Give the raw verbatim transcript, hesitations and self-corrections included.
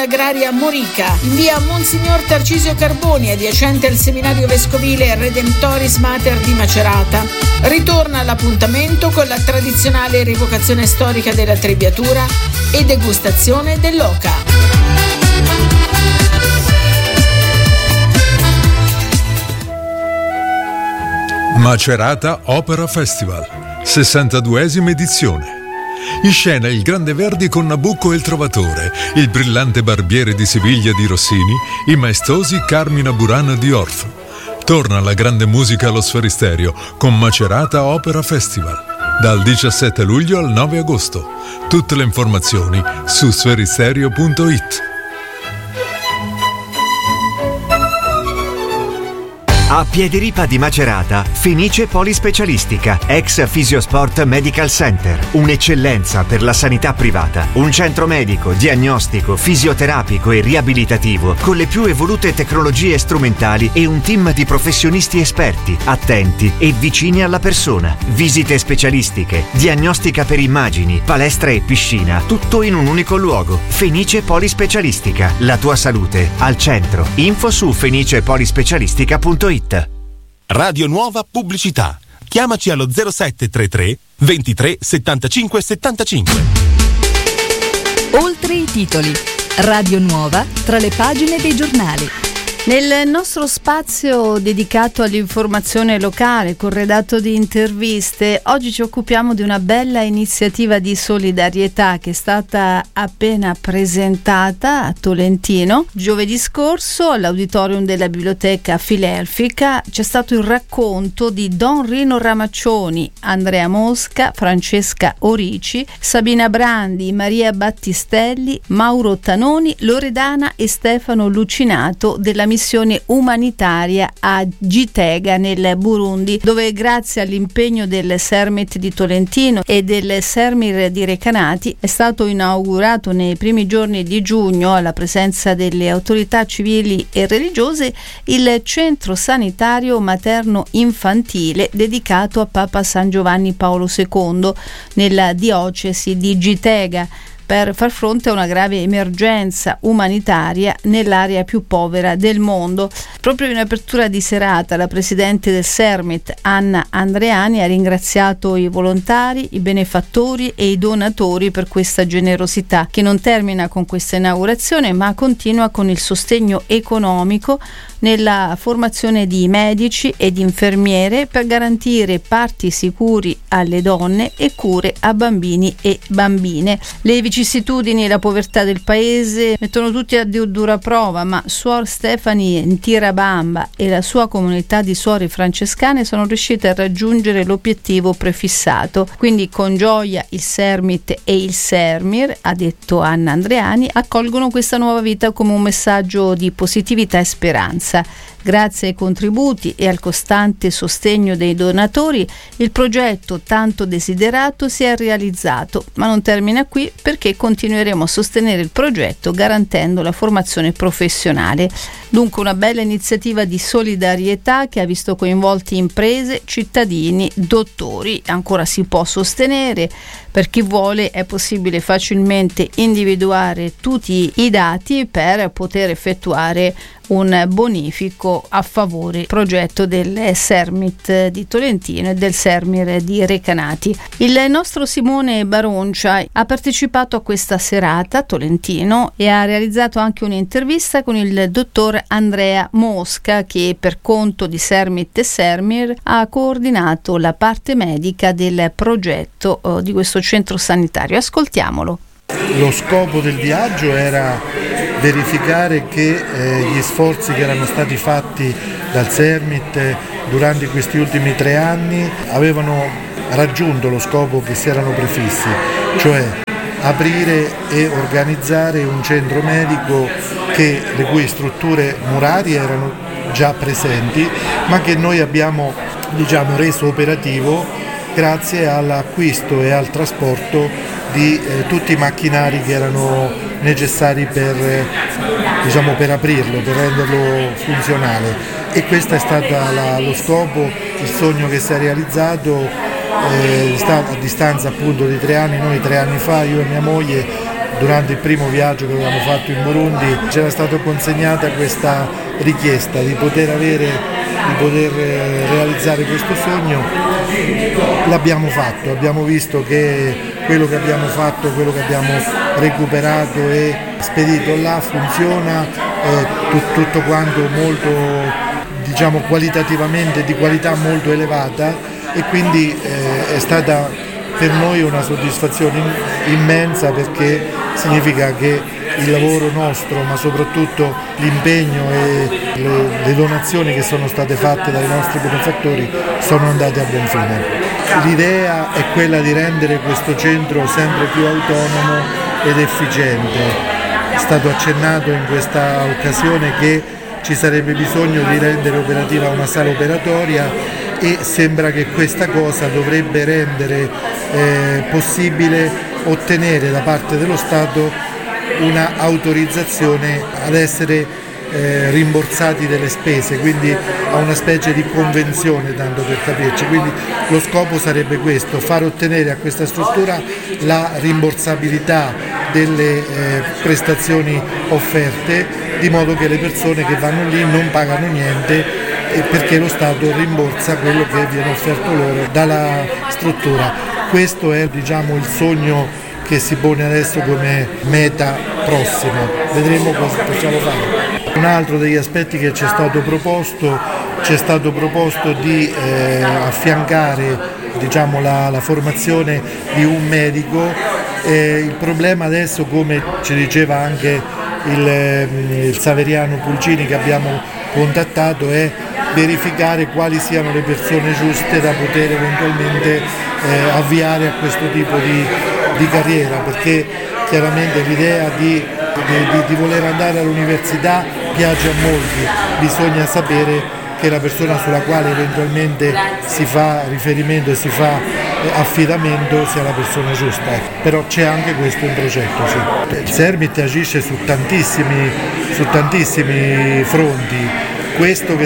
Agraria Morica, in via Monsignor Tarcisio Carboni, adiacente al seminario vescovile Redemptoris Mater di Macerata. Ritorna all'appuntamento con la tradizionale rievocazione storica della trebbiatura e degustazione dell'oca. Macerata Opera Festival, sessantaduesima edizione. In scena il Grande Verdi con Nabucco e il Trovatore, il brillante Barbiere di Siviglia di Rossini, i maestosi Carmina Burana di Orff. Torna la grande musica allo Sferisterio con Macerata Opera Festival, dal diciassette luglio al nove agosto. Tutte le informazioni su sferisterio punto it. A Piediripa di Macerata, Fenice Polispecialistica, ex Fisiosport Medical Center. Un'eccellenza per la sanità privata. Un centro medico, diagnostico, fisioterapico e riabilitativo con le più evolute tecnologie strumentali e un team di professionisti esperti, attenti e vicini alla persona. Visite specialistiche, diagnostica per immagini, palestra e piscina, tutto in un unico luogo. Fenice Polispecialistica, la tua salute al centro. Info su fenice polispecialistica punto it. Radio Nuova Pubblicità. Chiamaci allo zero sette tre tre ventitré settantacinque settantacinque. Oltre i titoli. Radio Nuova tra le pagine dei giornali. Nel nostro spazio dedicato all'informazione locale, corredato di interviste, oggi ci occupiamo di una bella iniziativa di solidarietà che è stata appena presentata a Tolentino. Giovedì scorso all'auditorium della Biblioteca Filerfica c'è stato il racconto di Don Rino Ramaccioni, Andrea Mosca, Francesca Orici, Sabina Brandi, Maria Battistelli, Mauro Tanoni, Loredana e Stefano Lucinato della missione umanitaria a Gitega nel Burundi, dove grazie all'impegno del Sermit di Tolentino e del Sermir di Recanati è stato inaugurato nei primi giorni di giugno, alla presenza delle autorità civili e religiose, il centro sanitario materno infantile dedicato a Papa San Giovanni Paolo secondo nella diocesi di Gitega, per far fronte a una grave emergenza umanitaria nell'area più povera del mondo. Proprio in apertura di serata la presidente del Sermit, Anna Andreani, ha ringraziato i volontari, i benefattori e i donatori per questa generosità, che non termina con questa inaugurazione ma continua con il sostegno economico nella formazione di medici ed infermiere per garantire parti sicuri alle donne e cure a bambini e bambine. Le vicissitudini e la povertà del paese mettono tutti a dura prova, ma Suor Stefani Ntirabamba e la sua comunità di suore francescane sono riuscite a raggiungere l'obiettivo prefissato. Quindi con gioia il Sermit e il Sermir, ha detto Anna Andreani, accolgono questa nuova vita come un messaggio di positività e speranza. Grazie ai contributi e al costante sostegno dei donatori, il progetto tanto desiderato si è realizzato, ma non termina qui, perché continueremo a sostenere il progetto garantendo la formazione professionale. Dunque una bella iniziativa di solidarietà che ha visto coinvolti imprese, cittadini, dottori. Ancora si può sostenere. Per chi vuole è possibile facilmente individuare tutti i dati per poter effettuare un bonifico a favore del progetto del Sermit di Tolentino e del Sermir di Recanati. Il nostro Simone Baroncia ha partecipato a questa serata a Tolentino e ha realizzato anche un'intervista con il dottor Andrea Mosca, che per conto di Sermit e Sermir ha coordinato la parte medica del progetto uh, di questo centro sanitario. Ascoltiamolo. Lo scopo del viaggio era verificare che eh, gli sforzi che erano stati fatti dal Sermit eh, durante questi ultimi tre anni avevano raggiunto lo scopo che si erano prefissi, cioè aprire e organizzare un centro medico che, le cui strutture murarie erano già presenti, ma che noi abbiamo, diciamo, reso operativo grazie all'acquisto e al trasporto di eh, tutti i macchinari che erano necessari per, eh, diciamo, per aprirlo, per renderlo funzionale. E questo è stato la, lo scopo, il sogno che si è realizzato eh, a distanza appunto di tre anni. Noi tre anni fa, io e mia moglie, durante il primo viaggio che avevamo fatto in Burundi c'era stata consegnata questa richiesta di poter avere, di poter realizzare questo sogno. L'abbiamo fatto, abbiamo visto che quello che abbiamo fatto, quello che abbiamo recuperato e spedito là funziona, eh, tut- tutto quanto molto, diciamo, qualitativamente di qualità molto elevata, e quindi eh, è stata per noi una soddisfazione immensa, perché significa che il lavoro nostro, ma soprattutto l'impegno e le, le donazioni che sono state fatte dai nostri benefattori sono andate a buon fine. L'idea è quella di rendere questo centro sempre più autonomo ed efficiente. È stato accennato in questa occasione che ci sarebbe bisogno di rendere operativa una sala operatoria, e sembra che questa cosa dovrebbe rendere eh, possibile ottenere da parte dello Stato una autorizzazione ad essere eh, rimborsati delle spese, quindi a una specie di convenzione, tanto per capirci. Quindi lo scopo sarebbe questo: far ottenere a questa struttura la rimborsabilità delle eh, prestazioni offerte, di modo che le persone che vanno lì non pagano niente, perché lo Stato rimborsa quello che viene offerto loro dalla struttura. Questo è, diciamo, il sogno che si pone adesso come meta prossima. Vedremo cosa possiamo fare. Un altro degli aspetti che ci è stato proposto, ci è stato proposto di eh, affiancare, diciamo, la, la formazione di un medico. Eh, il problema adesso, come ci diceva anche il, il Saveriano Pulcini che abbiamo contattato, è verificare quali siano le persone giuste da poter eventualmente eh, avviare a questo tipo di, di carriera, perché chiaramente l'idea di, di, di voler andare all'università piace a molti, bisogna sapere che la persona sulla quale eventualmente si fa riferimento e si fa affidamento sia la persona giusta, però c'è anche questo in progetto. Sì. Il Sermit agisce su tantissimi, su tantissimi fronti. Questo che